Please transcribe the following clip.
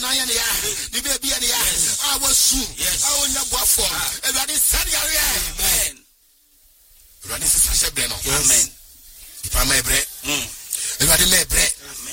naya ya the baby ya I was soon I will not go for everybody said amen everybody says amen if I may break everybody may break